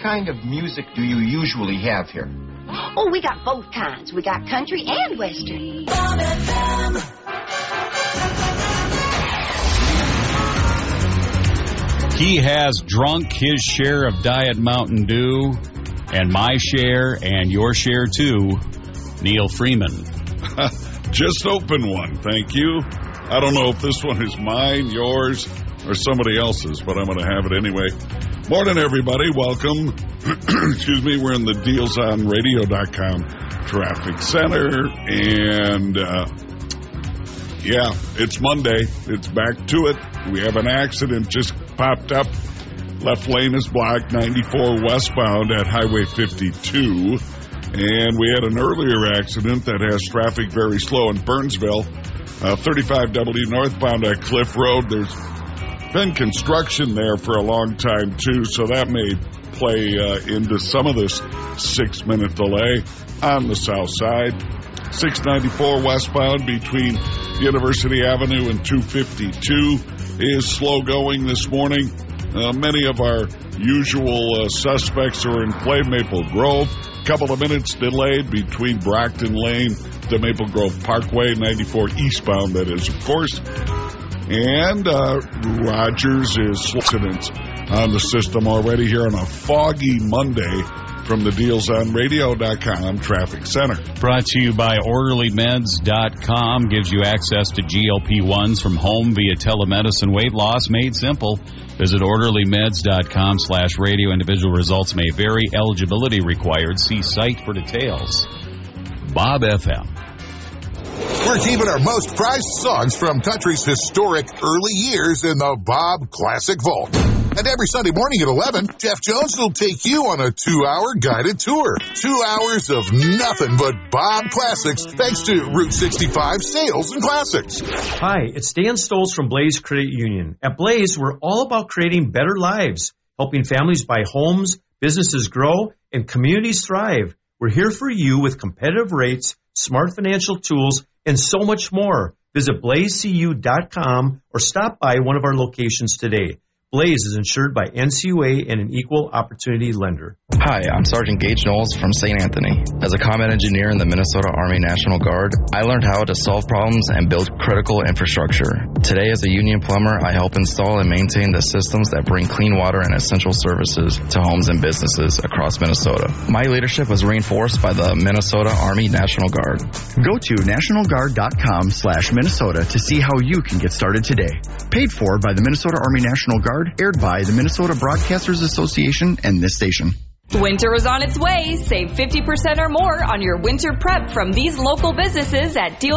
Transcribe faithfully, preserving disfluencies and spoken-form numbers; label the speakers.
Speaker 1: kind of music do you usually have here?
Speaker 2: Oh, we got both kinds. We got country and western.
Speaker 3: Bob F M.
Speaker 4: He has drunk his share of Diet Mountain Dew, and my share, and your share too, Neil Freeman.
Speaker 5: Just open one, thank you. I don't know if this one is mine, yours, or somebody else's, but I'm going to have it anyway. Morning, everybody. Welcome. Excuse me. We're in the deals on radio dot com traffic center, and uh, yeah, it's Monday. It's back to it. We have an accident just popped up. Left lane is blocked, ninety-four westbound at Highway fifty-two. And we had an earlier accident that has traffic very slow in Burnsville. Uh, thirty-five W northbound at Cliff Road. There's been construction there for a long time, too, so that may play uh, into some of this six-minute delay on the south side. six ninety-four westbound between University Avenue and two fifty-two is slow going this morning. Uh, many of our usual uh, suspects are in play. Maple Grove, a couple of minutes delayed between Brockton Lane to Maple Grove Parkway, ninety-four eastbound, that is, of course. And uh, Rogers is accidents on the system already here on a foggy Monday from the deals on radio dot com traffic center.
Speaker 4: Brought to you by orderly meds dot com. Gives you access to G L P ones from home via telemedicine. Weight loss made simple. Visit orderly meds dot com slash radio. Individual results may vary. Eligibility required. See site for details. Bob F M.
Speaker 6: We're keeping our most prized songs from country's historic early years in the Bob Classic Vault. And every Sunday morning at eleven, Jeff Jones will take you on a two-hour guided tour. Two hours of nothing but Bob Classics, thanks to Route sixty-five Sales and Classics.
Speaker 7: Hi, it's Dan Stolz from Blaze Credit Union. At Blaze, we're all about creating better lives, helping families buy homes, businesses grow, and communities thrive. We're here for you with competitive rates, smart financial tools, and so much more. Visit blaze c u dot com or stop by one of our locations today. Blaze is insured by N C U A and an equal opportunity lender.
Speaker 8: Hi, I'm Sergeant Gage Knowles from Saint Anthony. As a combat engineer in the Minnesota Army National Guard, I learned how to solve problems and build critical infrastructure. Today, as a union plumber, I help install and maintain the systems that bring clean water and essential services to homes and businesses across Minnesota. My leadership was reinforced by the Minnesota Army National Guard.
Speaker 9: Go to national guard dot com slash Minnesota to see how you can get started today. Paid for by the Minnesota Army National Guard, aired by the Minnesota Broadcasters Association and this station.
Speaker 10: Winter is on its way. Save fifty percent or more on your winter prep from these local businesses at Deal